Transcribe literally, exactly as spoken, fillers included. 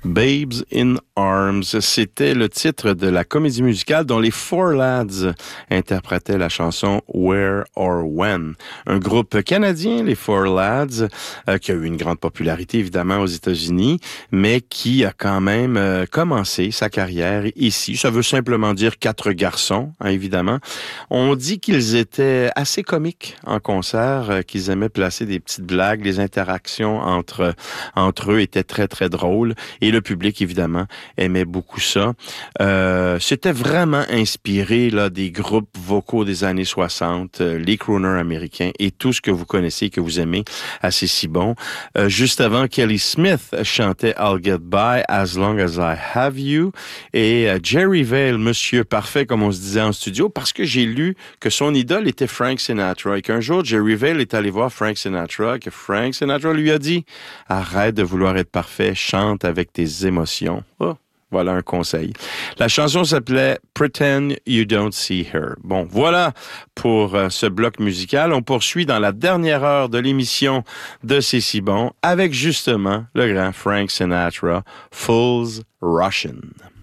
Babes in Arms, c'était le titre de la comédie musicale dont les Four Lads interprétaient la chanson Where or When. Un groupe canadien, les Four Lads, euh, qui a eu une grande popularité évidemment aux États-Unis, mais qui a quand même euh, commencé sa carrière ici. Ça veut simplement dire quatre garçons, hein, évidemment. On dit qu'ils étaient assez comiques en concert, euh, qu'ils aimaient placer des petites blagues, les interactions entre entre eux étaient très très drôles. Et le public, évidemment, aimait beaucoup ça. Euh, c'était vraiment inspiré là des groupes vocaux des années soixante, euh, les crooners américains et tout ce que vous connaissez, que vous aimez, assez si bon. Euh, juste avant, Kelly Smith chantait I'll Get By As Long As I Have You. Et euh, Jerry Vale, monsieur parfait, comme on se disait en studio, parce que j'ai lu que son idole était Frank Sinatra et qu'un jour, Jerry Vale est allé voir Frank Sinatra, que Frank Sinatra lui a dit « Arrête de vouloir être parfait, chante avec tes émotions. Oh, voilà un conseil. La chanson s'appelait Pretend You Don't See Her. Bon, voilà pour euh, ce bloc musical. On poursuit dans la dernière heure de l'émission de C'est si bon avec justement le grand Frank Sinatra, Fools Russian.